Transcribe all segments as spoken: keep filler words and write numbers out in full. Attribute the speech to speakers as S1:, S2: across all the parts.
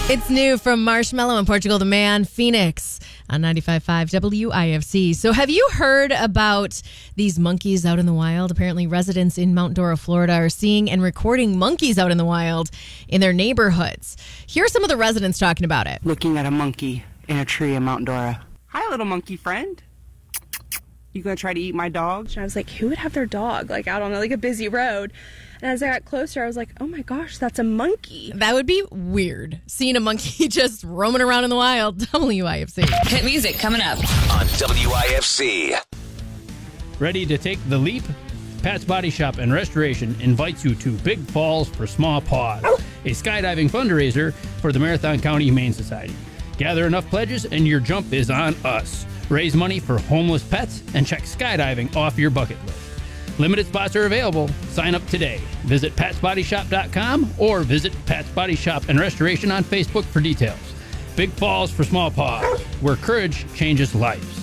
S1: It's new from Marshmello and Portugal the Man, Phoenix, on ninety-five point five W I F C. So have you heard about these monkeys out in the wild? Apparently residents in Mount Dora, Florida are seeing and recording monkeys out in the wild in their neighborhoods. Here are some of the residents talking about it.
S2: Looking at a monkey in a tree in Mount Dora. Hi, little monkey friend. You gonna try to eat my dog?
S3: And I was like, who would have their dog like out on like a busy road? And as I got closer, I was like, oh my gosh, that's a monkey.
S1: That would be weird, seeing a monkey just roaming around in the wild. W I F C.
S4: Hit music coming up
S5: on W I F C.
S6: Ready to take the leap? Pat's Body Shop and Restoration invites you to Big Falls for Small Paws, a skydiving fundraiser for the Marathon County Humane Society. Gather enough pledges and your jump is on us. Raise money for homeless pets and check skydiving off your bucket list. Limited spots are available. Sign up today. Visit pats body shop dot com or visit Pat's Body Shop and Restoration on Facebook for details. Big Falls for Small Paws, where courage changes lives.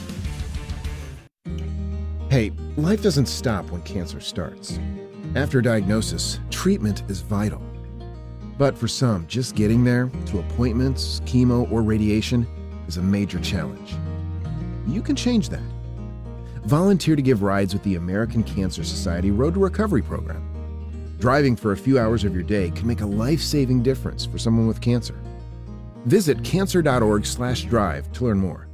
S7: Hey, life doesn't stop when cancer starts. After diagnosis, treatment is vital. But for some, just getting there, to appointments, chemo, or radiation, is a major challenge. You can change that. Volunteer to give rides with the American Cancer Society Road to Recovery program. Driving for a few hours of your day can make a life-saving difference for someone with cancer. Visit cancer dot org slash drive to learn more.